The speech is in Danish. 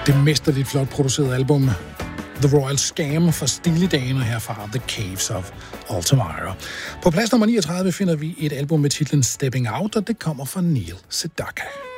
Det mesterligt flot producerede album The Royal Scam for Steely Dan og herfra The Caves of Altamira. På plads nummer 39 finder vi et album med titlen Stepping Out, og det kommer fra Neil Sedaka.